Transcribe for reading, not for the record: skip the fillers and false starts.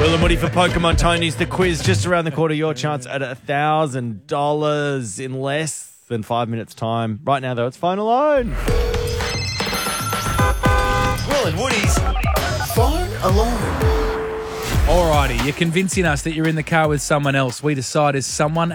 Will and Woody for Pokemon Tony's the quiz just around the corner. Your chance at $1,000 in less than 5 minutes' time. Right now, though, it's Phone Alone. Will and Woody's Phone Alone. Alrighty, you're convincing us that you're in the car with someone else. We decide is someone